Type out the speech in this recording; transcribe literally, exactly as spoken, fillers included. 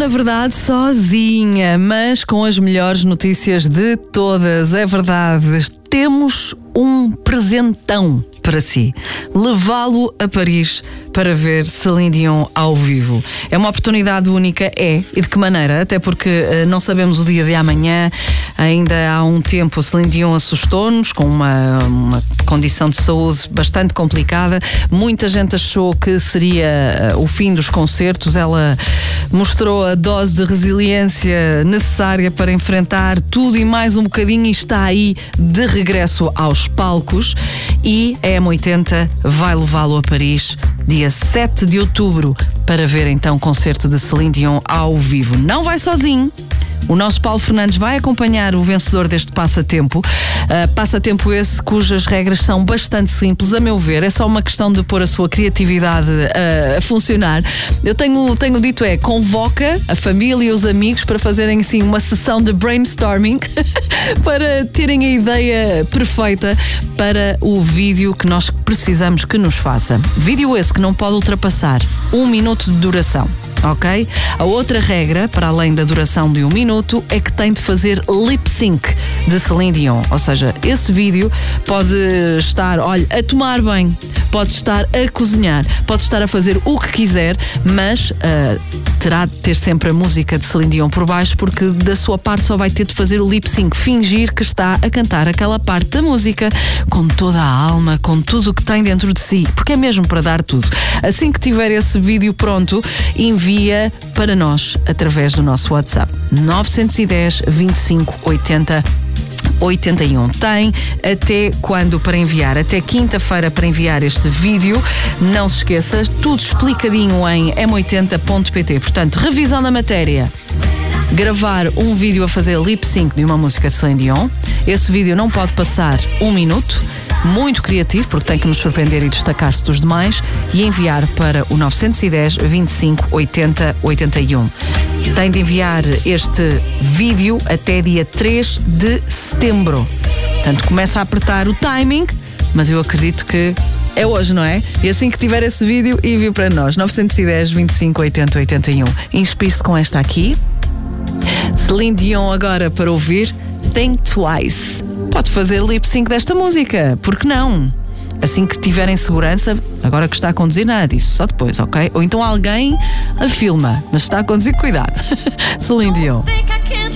na verdade, sozinha, mas com as melhores notícias de todas. É verdade, temos um presentão para si. Levá-lo a Paris para ver Celine Dion ao vivo. É uma oportunidade única, é. E de que maneira? Até porque uh, não sabemos o dia de amanhã. Ainda há um tempo Celine Dion assustou-nos com uma, uma condição de saúde bastante complicada. Muita gente achou que seria uh, o fim dos concertos. Ela mostrou a dose de resiliência necessária para enfrentar tudo e mais um bocadinho e está aí de regresso aos palcos. E a M oitenta vai levá-lo a Paris dia sete de outubro para ver então o concerto de Celine Dion ao vivo. Não vai sozinho. O nosso Paulo Fernandes vai acompanhar o vencedor deste passatempo. Uh, passatempo esse cujas regras são bastante simples, a meu ver. É só uma questão de pôr a sua criatividade uh, a funcionar. Eu tenho, tenho dito é, convoca a família e os amigos para fazerem assim uma sessão de brainstorming para terem a ideia perfeita para o vídeo que nós precisamos que nos faça. Vídeo esse que não pode ultrapassar um minuto de duração. Ok? A outra regra, para além da duração de um minuto, é que tem de fazer lip sync de Celine Dion. Ou seja, esse vídeo pode estar, olha, a tomar banho, pode estar a cozinhar, pode estar a fazer o que quiser, mas uh, terá de ter sempre a música de Celine Dion por baixo, porque da sua parte só vai ter de fazer o lip sync, fingir que está a cantar aquela parte da música com toda a alma, com tudo o que tem dentro de si, porque é mesmo para dar tudo. Assim que tiver esse vídeo pronto, envie Envia para nós através do nosso WhatsApp nove um zero, vinte e cinco, oitenta, oitenta e um. Tem até quando para enviar? Até quinta-feira para enviar este vídeo. Não se esqueça, tudo explicadinho em m oitenta ponto pt. Portanto, revisão da matéria. Gravar um vídeo a fazer lip sync de uma música de Celine Dion. Esse vídeo não pode passar um minuto. Muito criativo, porque tem que nos surpreender e destacar-se dos demais, e enviar para o nove um zero, vinte e cinco, oitenta, oitenta e um. Tem de enviar este vídeo até dia três de setembro. Portanto, começa a apertar o timing, mas eu acredito que é hoje, não é? E assim que tiver esse vídeo, envie para nós. nove um zero, vinte e cinco, oitenta, oitenta e um. Inspire-se com esta aqui. Celine Dion agora para ouvir Think Twice. Pode fazer lip sync desta música, por que não? Assim que tiverem segurança, agora que está a conduzir, nada disso, só depois, ok? Ou então alguém a filma, mas está a conduzir, cuidado. Celine Dion.